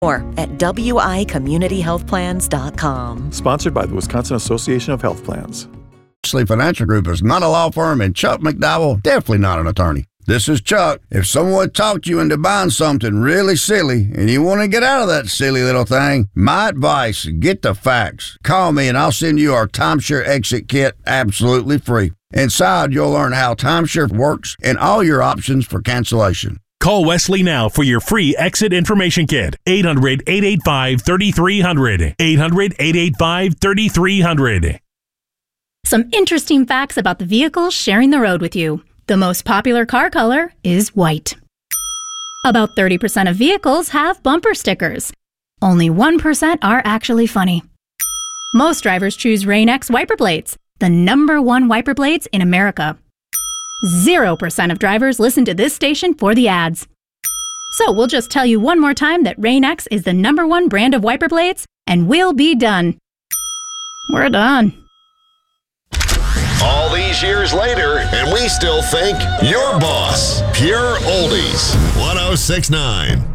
More at wicommunityhealthplans.com. Sponsored by the Wisconsin Association of Health Plans. Ashley Financial Group is not a law firm, and Chuck McDowell definitely not an attorney. This is Chuck. If someone talked you into buying something really silly and you want to get out of that silly little thing, my advice, get the facts. Call me and I'll send you our timeshare exit kit absolutely free. Inside, you'll learn how timeshare works and all your options for cancellation. Call Wesley now for your free exit information kit. 800-885-3300. 800-885-3300. Some interesting facts about the vehicles sharing the road with you. The most popular car color is white. About 30% of vehicles have bumper stickers. Only 1% are actually funny. Most drivers choose Rain-X wiper blades, the #1 wiper blades in America. 0% of drivers listen to this station for the ads. So we'll just tell you one more time that Rain-X is the #1 brand of wiper blades, and we'll be done. We're done. All these years later, and we still think your boss. Pure Oldies. 106.9.